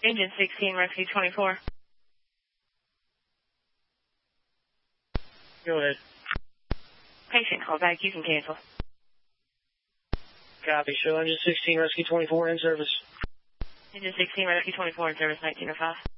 Engine 16, Rescue 24. Go ahead. Patient call back. You can cancel. Copy. Show Engine 16, Rescue 24 in service. Engine 16, Rescue 24 in service, 1905.